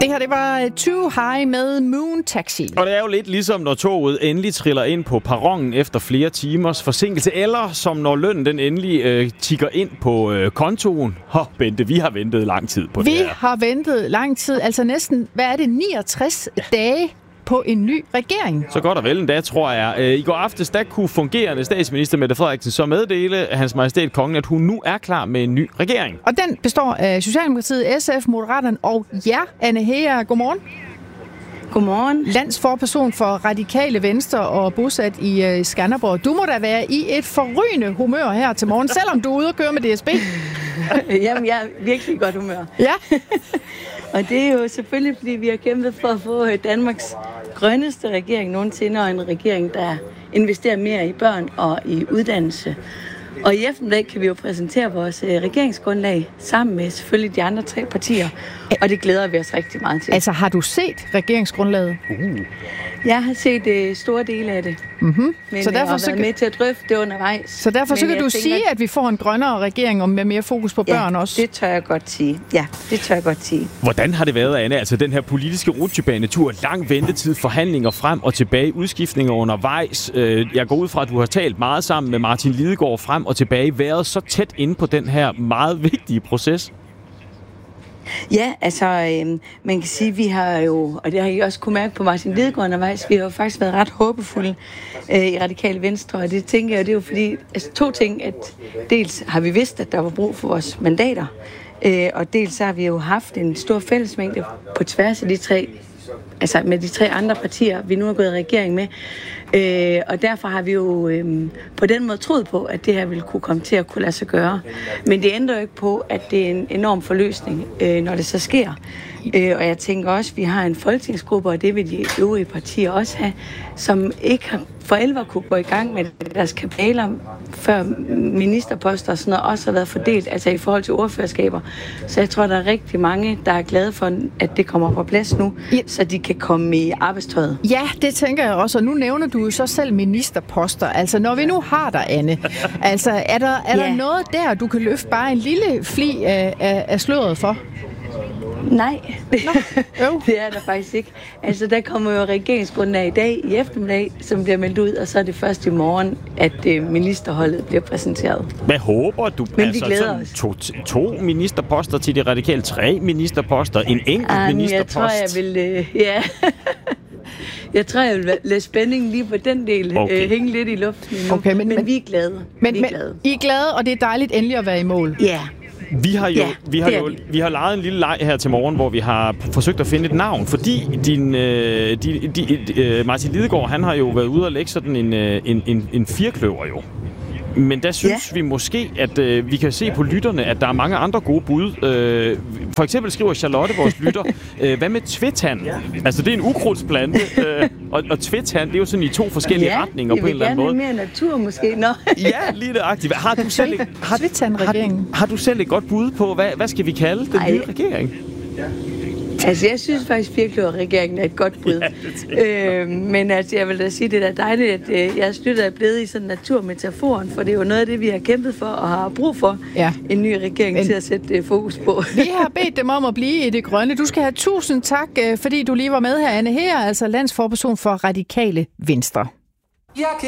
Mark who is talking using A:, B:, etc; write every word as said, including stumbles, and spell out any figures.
A: Det her, det var Too High med Moon Taxi.
B: Og det er jo lidt ligesom, når toget endelig triller ind på perronen efter flere timers forsinkelse, eller som når lønnen den endelig øh, tikker ind på øh, kontoen. Hå, Bente, vi har ventet lang tid på
A: vi
B: det her.
A: Vi har ventet lang tid, altså næsten, hvad er det, niogtres dage på en ny regering.
B: Så godt og vel endda, tror jeg. I går aftes, der kunne fungerende statsminister Mette Frederiksen så meddele Hans Majestæt Kongen, at hun nu er klar med en ny regering.
A: Og den består af Socialdemokratiet, S F, Moderaterne og jer, Anne Heger. Godmorgen.
C: Godmorgen.
A: Landsforperson for Radikale Venstre og bosat i uh, Skanderborg. Du må da være i et forrygende humør her til morgen, selvom du er ude og køre med D S B.
C: Jamen, jeg er virkelig godt humør.
A: Ja.
C: Og det er jo selvfølgelig, fordi vi har kæmpet for at få Danmarks grønneste regering nogensinde, og en regering, der investerer mere i børn og i uddannelse. Og i eftermiddag kan vi jo præsentere vores regeringsgrundlag sammen med selvfølgelig de andre tre partier, og det glæder vi os rigtig meget til.
A: Altså, har du set regeringsgrundlaget?
C: Uh. Jeg har set uh, store dele af det,
A: mm-hmm.
C: men
A: så derfor
C: jeg har
A: så
C: været med til at drøfte det undervejs.
A: Så derfor så kan du tænker, sige, at vi får en grønnere regering og med mere fokus på
C: ja,
A: børn også?
C: det tør jeg godt sige. Ja, det tør jeg godt sige.
B: Hvordan har det været, Anne? Altså den her politiske rutsjebanetur, lang ventetid, forhandlinger frem og tilbage, udskiftninger undervejs. Jeg går ud fra, at du har talt meget sammen med Martin Lidegaard frem og tilbage, været så tæt inde på den her meget vigtige proces.
C: Ja, altså, øh, man kan sige, vi har jo, og det har I også kunne mærke på Martin Lidegaard undervejs, vi har jo faktisk været ret håbefulde øh, i Radikale Venstre, og det tænker jeg, det er jo fordi, altså to ting, at dels har vi vidst, at der var brug for vores mandater, øh, og dels har vi jo haft en stor fællesmængde på tværs af de tre, altså med de tre andre partier, vi nu har gået i regering med, øh, og derfor har vi jo øh, på den måde troet på, at det her ville kunne komme til at kunne lade sig gøre. Men det ændrer jo ikke på, at det er en enorm forløsning, øh, når det så sker. Øh, og jeg tænker også, at vi har en folketingsgruppe, og det vil de øvrige partier også have, som ikke har for alvor kunne gå i gang med deres kapaler, før ministerposter og sådan noget også har været fordelt, altså i forhold til ordførerskaber. Så jeg tror, der er rigtig mange, der er glade for, at det kommer på plads nu, ja. Så de kan komme i arbejdstøjet.
A: Ja, det tænker jeg også, og nu nævner du jo så selv ministerposter. Altså, når vi nu har der, Anne, altså, er der, er
C: ja.
A: der noget der, du kan løfte bare en lille fli af, af, af sløret for?
C: Nej, det,
A: no.
C: det er der faktisk ikke. Altså, der kommer jo regeringsgrundlag i dag i eftermiddag, som bliver meldt ud, og så er det først i morgen, at øh, ministerholdet bliver præsenteret.
B: Hvad håber du?
C: Men
B: altså,
C: vi glæder os.
B: To, to ministerposter til de radikale, tre ministerposter, en enkelt ah, ministerpost?
C: Jeg tror, jeg vil... Øh, ja... Jeg tror, jeg vil lade spændingen lige på den del okay. øh, hænge lidt i luften nu. Okay, men, men vi er glade.
A: Men,
C: vi er glade.
A: Men, I er glade, og det er dejligt endelig at være i mål.
C: Ja.
B: Vi har jo,
C: ja,
B: vi har jo vi har lejet en lille leg her til morgen, hvor vi har forsøgt at finde et navn, fordi din, øh, din, din, øh, Martin Lidegaard, han har jo været ude og lægge sådan en, en, en, en firkløver jo. Men der synes ja. vi måske, at øh, vi kan se på lytterne, at der er mange andre gode bud. Øh, for eksempel skriver Charlotte, vores lytter, øh, hvad med tvætand? Ja. Altså, det er en ukrudtsplante, øh, og, og tvætand, det er jo sådan i to forskellige
C: ja,
B: retninger på en eller anden måde.
C: Ja, vi vil gerne mere natur måske. Nå.
B: Ja, lige det aktivt. Har du selv et, har, har, har du selv et godt bud på, hvad, hvad skal vi kalde den Ej. nye regering? Ja.
C: Altså, jeg synes faktisk, at firkløver-regeringen er et godt bud. Ja, øh, men altså, jeg vil da sige, det er dejligt, at øh, jeres lytter er blevet i sådan naturmetaforen, for det er jo noget af det, vi har kæmpet for og har brug for ja. en ny regering men, til at sætte øh, fokus på.
A: Vi har bedt dem om at blive i det grønne. Du skal have tusind tak, øh, fordi du lige var med her, Anne Heger, altså landsforperson for Radikale Venstre.